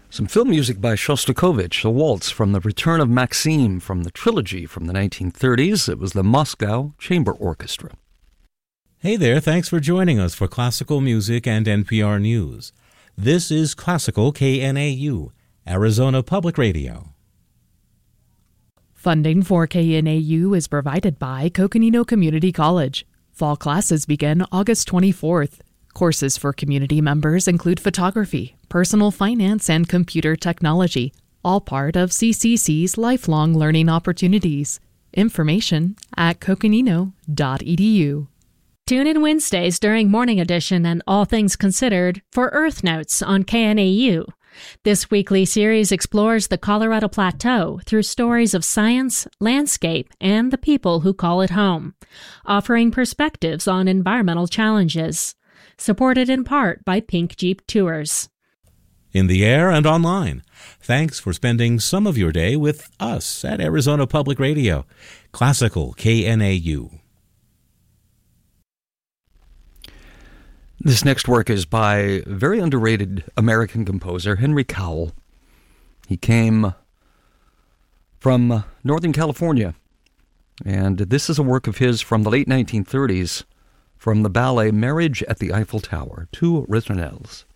Some film music by Shostakovich, a waltz from The Return of Maxim from the trilogy from the 1930s. It was the Moscow Chamber Orchestra. Hey there, thanks for joining us for Classical Music and NPR News. This is Classical KNAU, Arizona Public Radio. Funding for KNAU is provided by Coconino Community College. Fall classes begin August 24th. Courses for community members include photography, personal finance, and computer technology, all part of CCC's lifelong learning opportunities. Information at coconino.edu. Tune in Wednesdays during Morning Edition and All Things Considered for Earth Notes on KNAU. This weekly series explores the Colorado Plateau through stories of science, landscape, and the people who call it home, offering perspectives on environmental challenges. Supported in part by Pink Jeep Tours. In the air and online, thanks for spending some of your day with us at Arizona Public Radio, Classical KNAU. This next work is by very underrated American composer Henry Cowell. He came from Northern California, and this is a work of his from the late 1930s from the ballet Marriage at the Eiffel Tower, two ritournelles.